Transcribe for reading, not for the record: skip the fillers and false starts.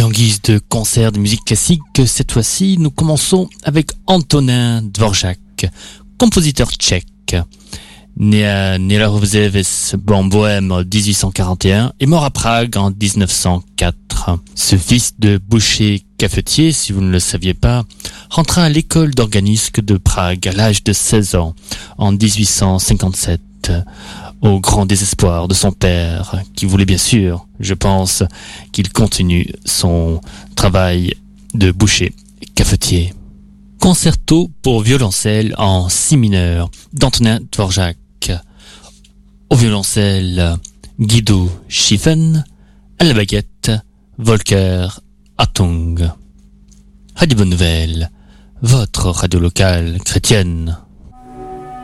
en guise de concert de musique classique, cette fois-ci, nous commençons avec Antonin Dvorak, compositeur tchèque. Né à Nielarozeves en Bohême en 1841 et mort à Prague en 1904. Ce fils de boucher cafetier, si vous ne le saviez pas, rentra à l'école d'organisme de Prague à l'âge de 16 ans en 1857, au grand désespoir de son père, qui voulait bien sûr, je pense, qu'il continue son travail de boucher cafetier. Concerto pour violoncelle en si mineur d'Antonin Dvorak. Au violoncelle, Guido Schiffen, à la baguette, Volker Hartung. Radio Bonne Nouvelle, votre radio locale chrétienne.